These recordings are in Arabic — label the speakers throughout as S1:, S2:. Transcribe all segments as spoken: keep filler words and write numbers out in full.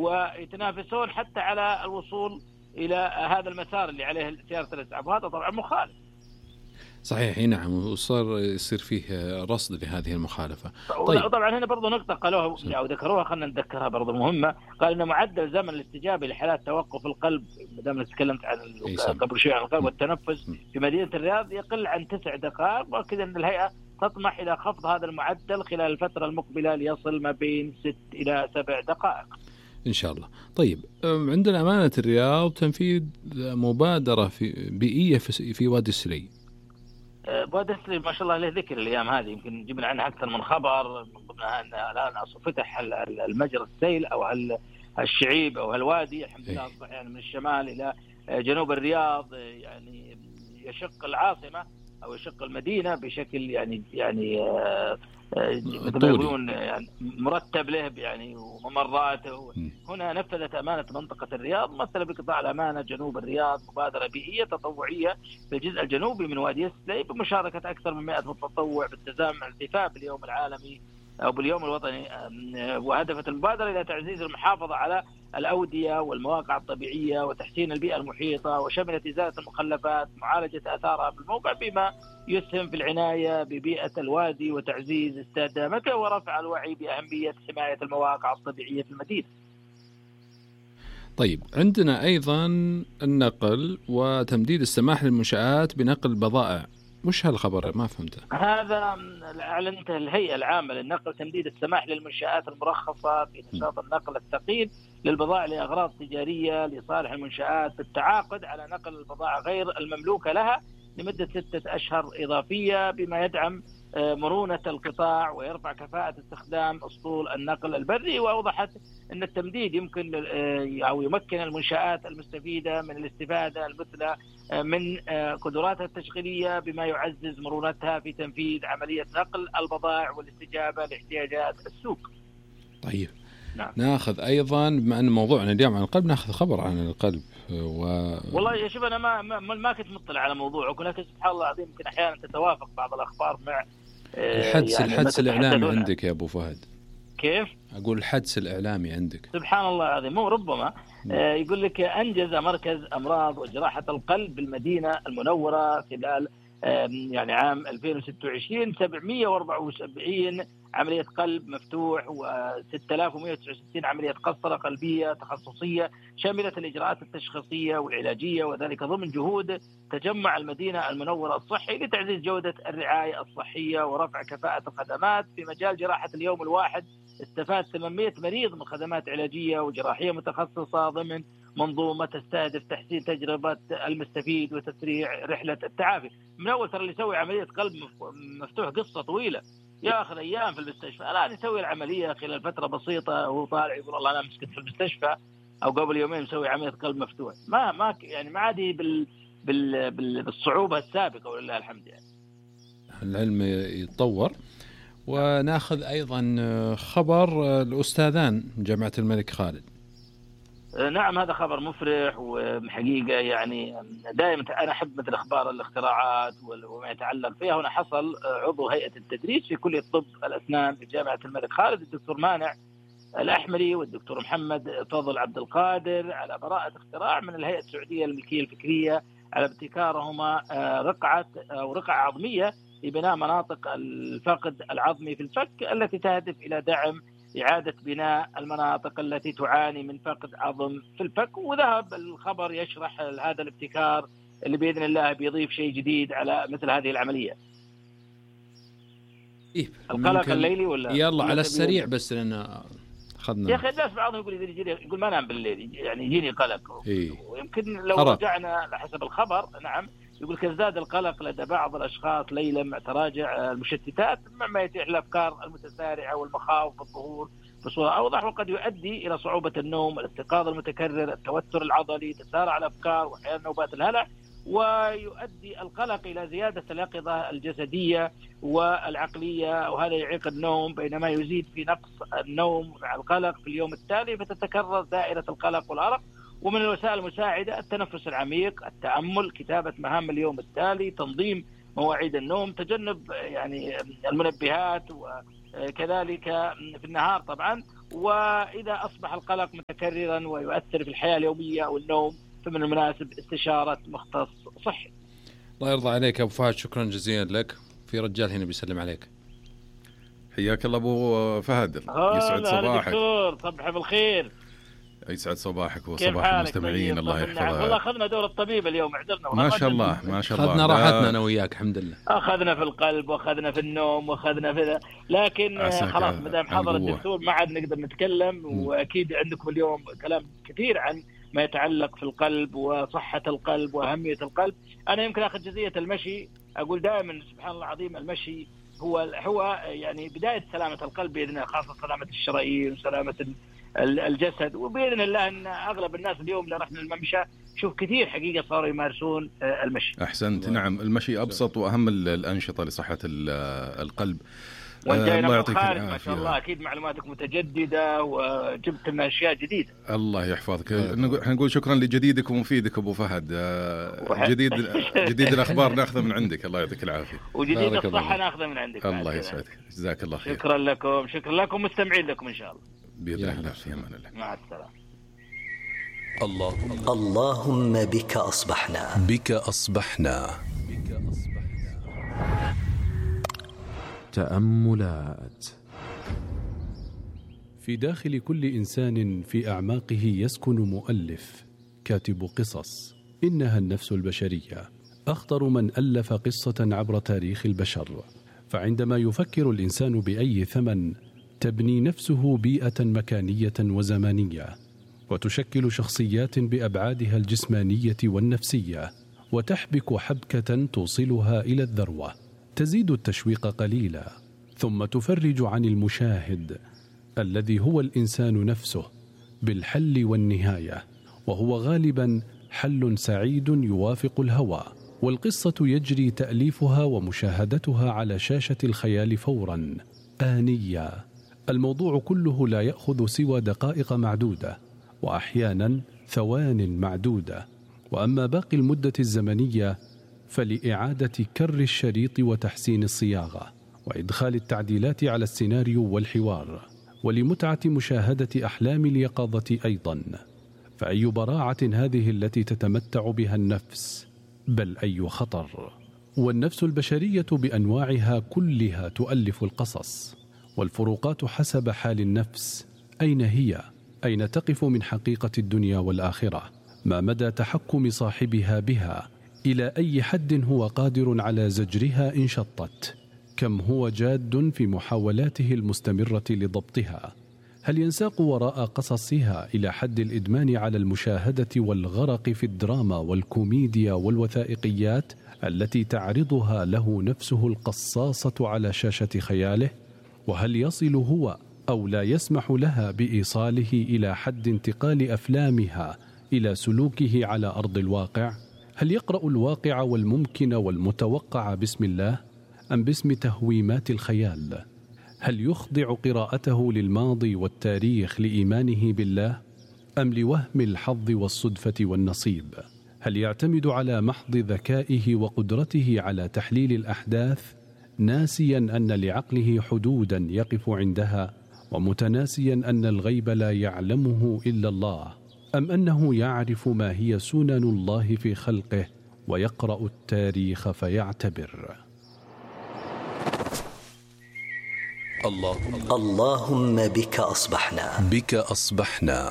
S1: ويتنافسون حتى على الوصول إلى هذا المسار اللي عليه سيارة الإسعاف، وهذا طبعا مخالف.
S2: صحيح، نعم، وصار يصير فيه رصد لهذه المخالفة.
S1: طيب. طبعا هنا برضو نقطة قالوها أو ذكروها، خلنا نذكرها برضو مهمة. قال إن معدل زمن الاستجابة لحالات توقف القلب، مدام تكلمت عن قبل شوي عن القلب والتنفس في مدينة الرياض، يقل عن تسع دقائق، وكذا أن الهيئة تطمح إلى خفض هذا المعدل خلال الفترة المقبلة ليصل ما بين ست إلى سبع دقائق
S2: إن شاء الله. طيب، عندنا أمانة الرياض تنفيذ مبادرة في بيئية في وادي السلي.
S1: وادي السلي ما شاء الله له ذكر الأيام هذه، يمكن جبنا عنها أكثر من خبر، من ضمنها أن الآن فتح المجرى السيل أو هالشعيب أو هالوادي، الحمد لله أصبح يعني من الشمال إلى جنوب الرياض، يعني يشق العاصمة أو يشق المدينة بشكل يعني يعني مثل ما يقولون يعني مرتب له يعني وممرات. هنا نفذت أمانة منطقة الرياض ممثلة بقطاع الأمانة جنوب الرياض مبادرة بيئية تطوعية في الجزء الجنوبي من وادي السلي بمشاركة أكثر من مئة متطوع بالتزامن مع الاحتفاء باليوم العالمي أو باليوم الوطني. وهدفت المبادرة إلى تعزيز المحافظة على الأودية والمواقع الطبيعية وتحسين البيئة المحيطة، وشملت إزالة المخلفات، معالجة آثارها بالموقع، بما يسهم في العناية ببيئة الوادي وتعزيز استدامته ورفع الوعي بأهمية حماية المواقع الطبيعية في المدينة.
S2: طيب، عندنا أيضا النقل وتمديد السماح للمنشآت بنقل البضائع، وش هالخبر؟ ما فهمته.
S1: هذا أعلنت الهيئة العامة للنقل تمديد السماح للمنشآت المرخصة في نشاط النقل الثقيل للبضائع لأغراض تجارية لصالح المنشآت بالتعاقد على نقل البضائع غير المملوكة لها لمدة ستة أشهر إضافية، بما يدعم مرونة القطاع ويرفع كفاءة استخدام أسطول النقل البري. وأوضحت أن التمديد يمكن أو يمكن المنشآت المستفيدة من الاستفادة المثلى من قدراتها التشغيلية، بما يعزز مرونتها في تنفيذ عملية نقل البضائع والاستجابة لاحتياجات السوق.
S2: طيب، نعم. ناخذ أيضا بما أن موضوعنا اليوم عن القلب، ناخذ خبر عن القلب. و...
S1: والله يا شوف أنا ما ما, ما كنت مطلع على موضوعك، ولكن سبحان الله العظيم يمكن أحيانا تتوافق بعض الأخبار مع
S2: الحدث يعني الحدث الإعلامي عندك يا أبو فهد.
S1: كيف؟
S2: أقول الحدث الإعلامي عندك.
S1: سبحان الله العظيم، مو ربما آه يقول لك أنجز مركز أمراض وجراحة القلب بالمدينة المنورة خلال آه يعني عام ألفين وستة وعشرين سبعمئة وأربعة وسبعين عملية قلب مفتوح وستة آلاف ومئة وتسعة وستين عملية قسطرة قلبية تخصصية شاملة الإجراءات التشخيصية والعلاجية، وذلك ضمن جهود تجمع المدينة المنورة الصحي لتعزيز جودة الرعاية الصحية ورفع كفاءة الخدمات. في مجال جراحة اليوم الواحد استفاد ثمانمئة مريض من خدمات علاجية وجراحية متخصصة ضمن منظومة تستهدف تحسين تجربة المستفيد وتسريع رحلة التعافي. من أول ترى اللي يسوي عملية قلب مفتوح قصة طويلة ياخذ أيام في المستشفى، الآن يسوي العملية خلال فترة بسيطة وهو طالع يقول الله أنا مسكت في المستشفى، أو قبل يومين مسوي عملية قلب مفتوح. ما ما يعني ما عادي بال بال بال بالصعوبة السابقة ولله الحمد. يعني
S2: العلم يتطور. وناخذ أيضا خبر الأستاذان جامعة الملك خالد.
S1: نعم، هذا خبر مفرح وحقيقة يعني دائما أنا أحب مثل أخبار الاختراعات وما يتعلق فيها. هنا حصل عضو هيئة التدريس في كلية طب الأسنان في جامعة الملك خالد الدكتور مانع الأحمري والدكتور محمد فضل عبد القادر على براءة اختراع من الهيئة السعودية للملكية الفكرية على ابتكارهما رقعة أو رقعة عظمية لبناء مناطق الفقد العظمي في الفك التي تهدف إلى دعم إعادة بناء المناطق التي تعاني من فقد عظم في الفك. وذهب الخبر يشرح هذا الابتكار اللي بإذن الله بيضيف شيء جديد على مثل هذه العملية.
S2: إيه
S1: القلق الليلي ولا
S2: يلا على السريع بس لأن خذنا
S1: يا أخي الناس بعضهم يقول يجيني يقول ما نام بالليل يعني يجيني قلق.
S2: إيه؟
S1: ويمكن لو
S2: أرى.
S1: رجعنا لحسب الخبر نعم يقول كازداد القلق لدى بعض الأشخاص ليلا مع تراجع المشتتات مما يتيح الأفكار المتسارعة والمخاوف الظهور بصورة أوضح، وقد يؤدي إلى صعوبة النوم، الاستيقاظ المتكرر، التوتر العضلي، تسارع الأفكار وأحيانا نوبات الهلع. ويؤدي القلق إلى زيادة اليقظة الجسدية والعقلية، وهذا يعيق النوم، بينما يزيد في نقص النوم مع القلق في اليوم التالي، فتتكرر دائرة القلق والأرق. ومن الوسائل المساعدة التنفس العميق، التأمل، كتابة مهام اليوم التالي، تنظيم مواعيد النوم، تجنب يعني المنبهات، وكذلك في النهار طبعا. وإذا أصبح القلق متكررا ويؤثر في الحياة اليومية أو النوم فمن المناسب استشارة مختص صحي.
S2: الله يرضى عليك أبو فهد، شكرا جزيلا لك. في رجال هنا بيسلم عليك.
S3: حياك الله أبو فهد، يسعد صباحك.
S1: دكتور صباح بالخير.
S3: يسعد صباحك وصباح المستمعين. الله يحفظك.
S1: والله أخذنا دور الطبيب اليوم، اعذرنا.
S3: ما شاء الله ما شاء الله،
S2: أخذنا راحتنا أنا وياك الحمد لله.
S1: أخذنا في القلب وأخذنا في النوم وأخذنا في ذا، لكن خلاص مدام حضر الدكتور ما عاد نقدر نتكلم. م. وأكيد عندكم اليوم كلام كثير عن ما يتعلق في القلب وصحة القلب وأهمية القلب. أنا يمكن أخذ جزئية المشي، أقول دائما سبحان الله العظيم المشي هو هو يعني بداية سلامة القلب بإذن الله، خاصة سلامة الشرايين وسلامة الجسد. وبإذن الله أن أغلب الناس اليوم اللي رحنا الممشى شوف كثير حقيقة صاروا يمارسون المشي.
S3: أحسنت. نعم المشي أبسط وأهم الأنشطة لصحة القلب.
S1: وانت الله يعطيك العافية ما شاء الله، أكيد معلوماتك متجددة وجبت لنا أشياء جديدة.
S3: الله يحفظك. نقول شكرا لجديدك ومفيدك أبو فهد. جديد جديد الأخبار نأخذه من عندك، الله يعطيك العافية.
S1: وجديد الصحة نأخذه من عندك.
S3: الله يسعدك، جزاك الله خير.
S1: شكرا لكم، شكرا لكم، مستمعين لكم إن شاء الله
S3: بإذن الله. في أمان الله.
S1: مع السلامة.
S4: اللهم اللهم بك أصبحنا
S5: بك أصبحنا تأملات.
S6: في داخل كل إنسان في أعماقه يسكن مؤلف كاتب قصص، إنها النفس البشرية، أخطر من ألف قصة عبر تاريخ البشر. فعندما يفكر الإنسان بأي ثمن تبني نفسه بيئة مكانية وزمانية، وتشكل شخصيات بأبعادها الجسمانية والنفسية، وتحبك حبكة توصلها إلى الذروة، تزيد التشويق قليلا، ثم تفرج عن المشاهد الذي هو الإنسان نفسه بالحل والنهاية، وهو غالبا حل سعيد يوافق الهوى. والقصة يجري تأليفها ومشاهدتها على شاشة الخيال فورا آنية. الموضوع كله لا يأخذ سوى دقائق معدودة، وأحيانا ثوان معدودة. وأما باقي المدة الزمنية فلإعادة كر الشريط وتحسين الصياغة وإدخال التعديلات على السيناريو والحوار، ولمتعة مشاهدة أحلام اليقظة أيضا. فأي براعة هذه التي تتمتع بها النفس، بل أي خطر. والنفس البشرية بأنواعها كلها تؤلف القصص، والفروقات حسب حال النفس. أين هي؟ أين تقف من حقيقة الدنيا والآخرة؟ ما مدى تحكم صاحبها بها؟ إلى أي حد هو قادر على زجرها إن شطت؟ كم هو جاد في محاولاته المستمرة لضبطها؟ هل ينساق وراء قصصها إلى حد الإدمان على المشاهدة والغرق في الدراما والكوميديا والوثائقيات التي تعرضها له نفسه القصاصة على شاشة خياله؟ وهل يصل هو أو لا يسمح لها بإيصاله إلى حد انتقال أفلامها إلى سلوكه على أرض الواقع؟ هل يقرأ الواقع والممكن والمتوقع باسم الله أم باسم تهويمات الخيال؟ هل يخضع قراءته للماضي والتاريخ لإيمانه بالله أم لوهم الحظ والصدفة والنصيب؟ هل يعتمد على محض ذكائه وقدرته على تحليل الأحداث، ناسيا أن لعقله حدودا يقف عندها، ومتناسيا أن الغيب لا يعلمه إلا الله؟ أم أنه يعرف ما هي سنن الله في خلقه ويقرأ التاريخ فيعتبر؟
S4: اللهم اللهم بك أصبحنا
S5: بك أصبحنا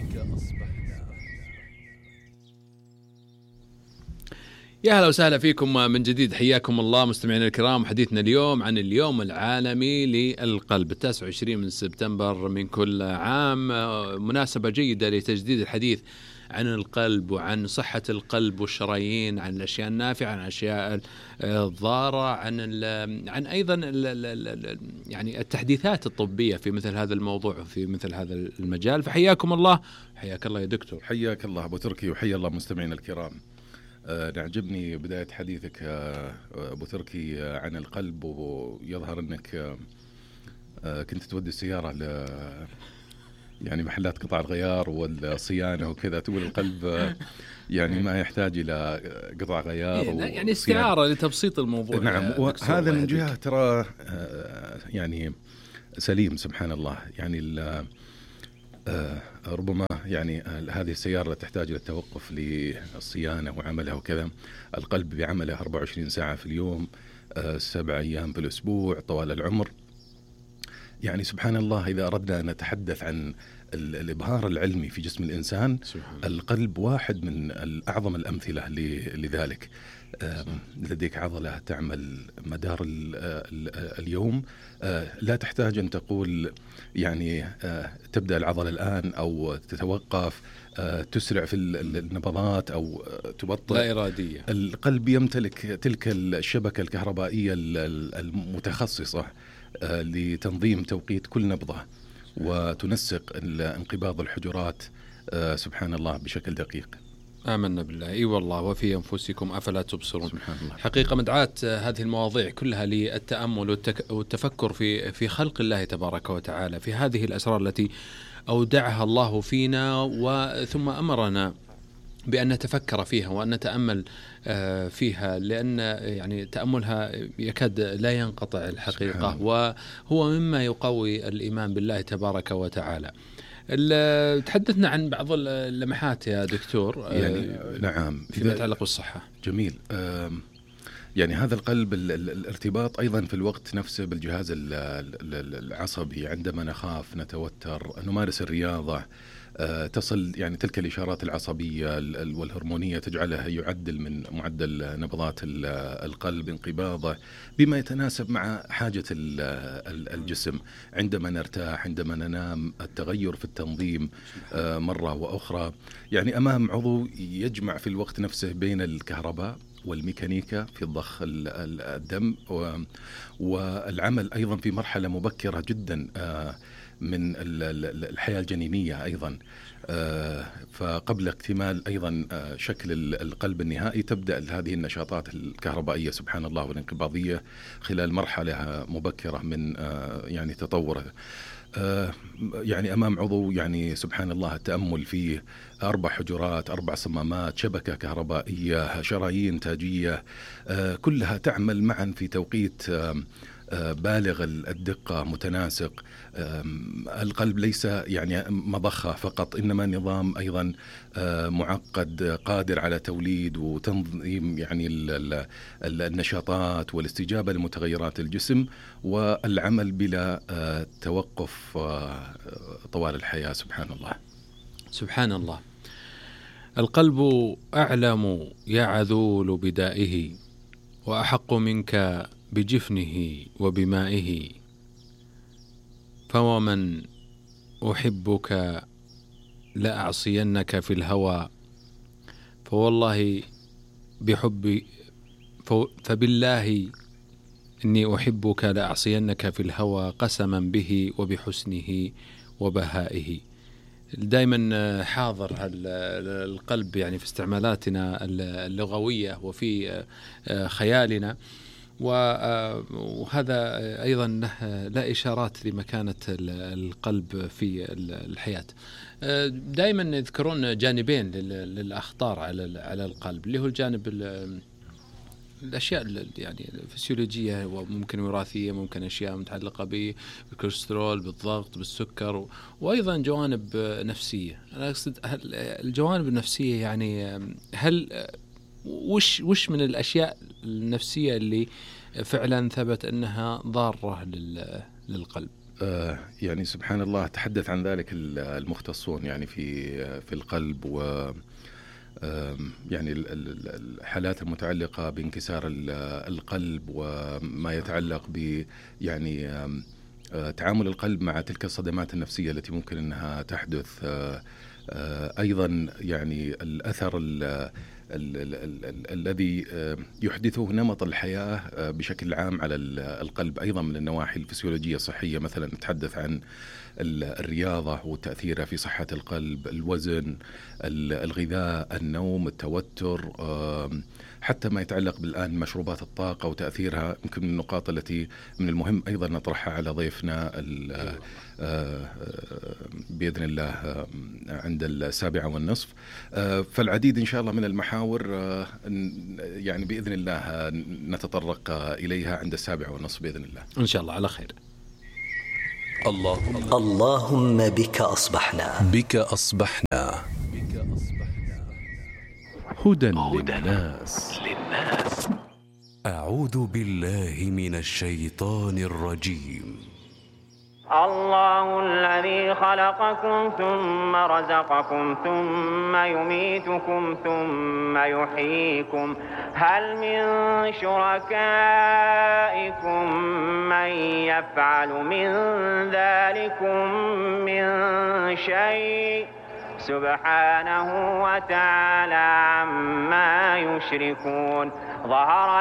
S2: يا هلا وسهلا فيكم من جديد، حياكم الله مستمعينا الكرام. حديثنا اليوم عن اليوم العالمي للقلب التاسع والعشرين من سبتمبر من كل عام، مناسبة جيدة لتجديد الحديث عن القلب وعن صحة القلب والشرايين، عن الأشياء النافعة، عن الأشياء الضارة، عن عن أيضا يعني التحديثات الطبية في مثل هذا الموضوع وفي مثل هذا المجال. فحياكم الله. حياك الله يا دكتور.
S3: حياك الله أبو تركي، وحيا الله مستمعينا الكرام. أه نعجبني بداية حديثك أه أبو تركي أه عن القلب، ويظهر أنك أه كنت تودي السيارة ل يعني محلات قطع الغيار والصيانة وكذا، تقول القلب أه يعني ما يحتاج إلى قطع غيار
S2: يعني استعارة لتبسيط الموضوع.
S3: نعم، وهذا من جهة ترى أه يعني سليم سبحان الله. يعني ربما يعني هذه السيارة تحتاج إلى التوقف للصيانة وعملها وكذا. القلب بعمله أربعة وعشرين ساعة في اليوم، سبع أيام في الأسبوع طوال العمر. يعني سبحان الله، إذا أردنا أن نتحدث عن الإبهار العلمي في جسم الإنسان، القلب واحد من أعظم الأمثلة لذلك. لديك عضلة تعمل مدار اليوم، لا تحتاج أن تقول يعني تبدأ العضلة الآن أو تتوقف، تسرع في النبضات أو تبطئ،
S2: لا إرادية.
S3: القلب يمتلك تلك الشبكة الكهربائية المتخصصة لتنظيم توقيت كل نبضة وتنسق انقباض الحجرات سبحان الله بشكل دقيق.
S2: آمنا بالله. إي والله، وفي أنفسكم أفلا تبصرون.
S3: سبحان الله.
S2: حقيقة مدعاة هذه المواضيع كلها للتأمل والتفكر في في خلق الله تبارك وتعالى، في هذه الأسرار التي أودعها الله فينا، وثم أمرنا بأن نتفكر فيها وأن نتأمل فيها، لأن يعني تأملها يكاد لا ينقطع الحقيقة، وهو مما يقوي الإيمان بالله تبارك وتعالى. تحدثنا عن بعض اللمحات يا دكتور،
S3: يعني نعم
S2: فيما يتعلق بالصحة.
S3: جميل. يعني هذا القلب، الارتباط أيضا في الوقت نفسه بالجهاز العصبي. عندما نخاف، نتوتر، نمارس الرياضة، تصل يعني تلك الإشارات العصبية والهرمونية تجعله يعدل من معدل نبضات القلب، انقباضه بما يتناسب مع حاجة الجسم. عندما نرتاح، عندما ننام، التغير في التنظيم مرة وأخرى. يعني أمام عضو يجمع في الوقت نفسه بين الكهرباء والميكانيكا في ضخ الدم، والعمل أيضا في مرحلة مبكرة جدا من الحياة الجنينية أيضا. فقبل اكتمال أيضا شكل القلب النهائي تبدأ هذه النشاطات الكهربائية سبحان الله والانقباضية خلال مرحلة مبكرة من يعني تطوره. يعني أمام عضو يعني سبحان الله التأمل فيه أربع حجرات، أربع صمامات، شبكة كهربائية، شرايين تاجية، كلها تعمل معا في توقيت بالغ الدقة، متناسق. القلب ليس يعني مضخة فقط، إنما نظام أيضا معقد قادر على توليد وتنظيم يعني النشاطات والاستجابة لمتغيرات الجسم والعمل بلا توقف طوال الحياة. سبحان الله.
S2: سبحان الله. القلب أعلم يا عذول بدائه، وأحق منك بجفنه وبمائه، فومن أحبك لأعصينك في الهوى، فوالله بحب فبالله إني أحبك لأعصينك في الهوى، قسما به وبحسنه وبهائه. دائما حاضر القلب يعني في استعمالاتنا اللغوية وفي خيالنا، وهذا أيضا لا إشارات لمكانة القلب في الحياة. دائما يذكرون جانبين للأخطار على على القلب، اللي هو الجانب الأشياء يعني الفسيولوجية وممكن وراثية، ممكن أشياء متعلقة بالكوليسترول، بالضغط، بالسكر، وأيضا جوانب نفسية. أنا أقصد الجوانب النفسية، يعني هل وش وش من الأشياء النفسية اللي فعلا ثبت أنها ضارة للقلب؟
S3: آه يعني سبحان الله تحدث عن ذلك المختصون يعني في في القلب، و يعني الحالات المتعلقة بانكسار القلب وما يتعلق ب يعني تعامل القلب مع تلك الصدمات النفسية التي ممكن أنها تحدث. أيضا يعني الأثر الذي يحدثه نمط الحياة بشكل عام على القلب، أيضا من النواحي الفسيولوجية الصحية. مثلا نتحدث عن الرياضة وتأثيرها في صحة القلب، الوزن، الغذاء، النوم، التوتر، حتى ما يتعلق بالآن مشروبات الطاقة وتأثيرها. يمكن من النقاط التي من المهم أيضا نطرحها على ضيفنا بإذن الله عند السابعة والنصف. فالعديد إن شاء الله من المحاور يعني بإذن الله نتطرق إليها عند السابعة والنصف بإذن الله.
S2: إن شاء الله على خير.
S5: اللهم
S4: اللهم بك أصبحنا.
S5: بك أصبحنا.
S6: هدى للناس.
S5: أعوذ بالله من الشيطان الرجيم.
S7: الله الذي خلقكم ثم رزقكم ثم يميتكم ثم يحييكم هل من شركائكم من يفعل من ذلكم من شيء سبحانه وتعالى عما يشركون. ظهر